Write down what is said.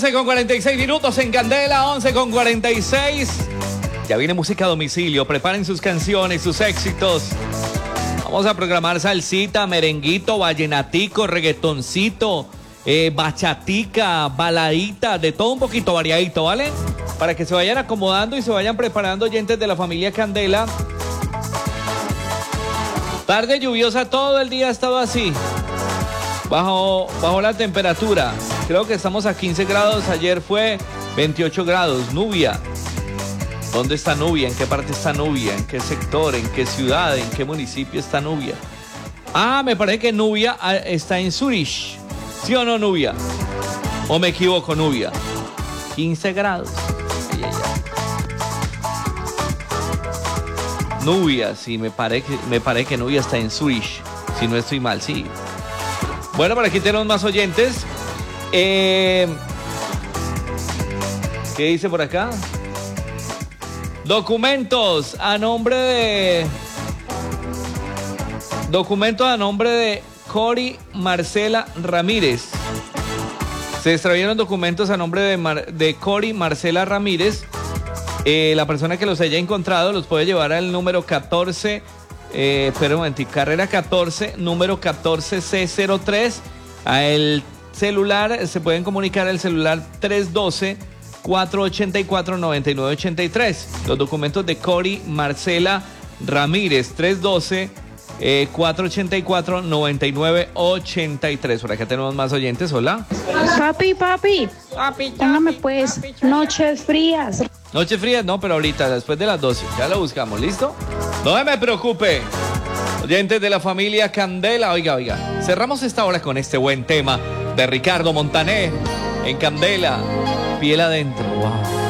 11:46 en Candela, 11:46. Ya viene música a domicilio. Preparen sus canciones, sus éxitos. Vamos a programar salsita, merenguito, vallenatico, reggaetoncito, bachatica, baladita, de todo un poquito variadito, ¿vale? Para que se vayan acomodando y se vayan preparando, oyentes de la familia Candela. Tarde lluviosa, todo el día ha estado así. Bajo la temperatura. Creo que estamos a 15 grados. Ayer fue 28 grados. Nubia. ¿Dónde está Nubia? ¿En qué parte está Nubia? ¿En qué sector? ¿En qué ciudad? ¿En qué municipio está Nubia? Ah, me parece que Nubia está en Zurich. ¿Sí o no, Nubia? ¿O me equivoco, Nubia? 15 grados. Ay, ay, ay. Nubia, sí, me parece que Nubia está en Zurich. Si no estoy mal, sí. Bueno, por aquí tenemos más oyentes. ¿Qué dice por acá? Documentos a nombre de Cori Marcela Ramírez. Se extraviaron documentos a nombre de Cori Marcela Ramírez. La persona que los haya encontrado los puede llevar al número 14, espera un momento, carrera 14, número 14C03. A el celular, se pueden comunicar al celular 312-484-9983. Los documentos de Cori Marcela Ramírez, 312-484-9983. Por acá tenemos más oyentes. Hola. Papi, póngame pues Noches Frías. Noches Frías, no, pero ahorita, después de las 12. Ya lo buscamos, ¿listo? No me preocupe. Oyentes de la familia Candela, oiga. Cerramos esta hora con este buen tema de Ricardo Montaner en Candela. Piel adentro, wow.